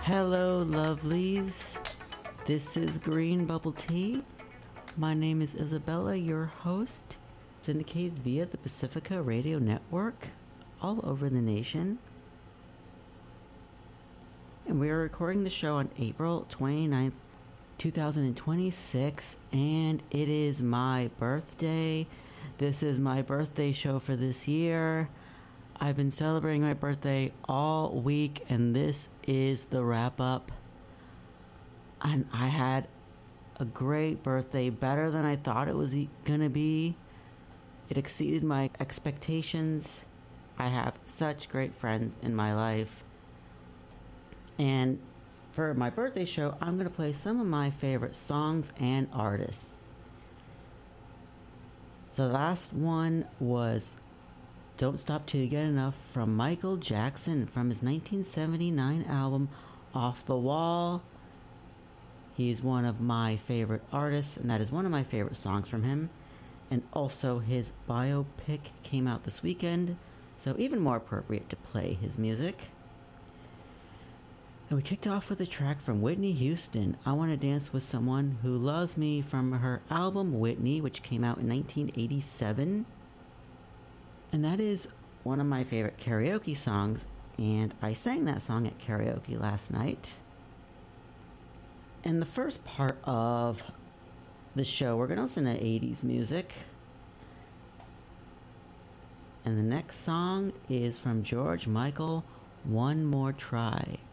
Hello, lovelies. This is Green Bubble Tea. My name is Isabella, your host, syndicated via the Pacifica Radio Network all over the nation. And we are recording the show on April 29th, 2026, and it is my birthday. This is my birthday show for this year. I've been celebrating my birthday all week, and this is the wrap up. And I had a great birthday, better than I thought it was gonna be. It exceeded my expectations. I have such great friends in my life. And for my birthday show, I'm gonna play some of my favorite songs and artists. So the last one was Don't Stop Till You Get Enough from Michael Jackson from his 1979 album Off the Wall. He's one of my favorite artists, and that is one of my favorite songs from him. And also his biopic came out this weekend, so even more appropriate to play his music. And we kicked off with a track from Whitney Houston, I Want to Dance with Someone Who Loves Me, from her album Whitney, which came out in 1987. And that is one of my favorite karaoke songs, and I sang that song at karaoke last night. In the first part of the show, we're going to listen to 80s music. And the next song is from George Michael, One More Try.